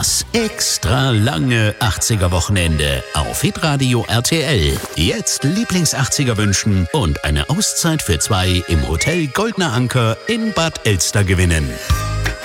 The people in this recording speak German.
Das extra lange 80er-Wochenende auf Hitradio RTL. Jetzt Lieblings-80er wünschen und eine Auszeit für 2 im Hotel Goldner Anker in Bad Elster gewinnen.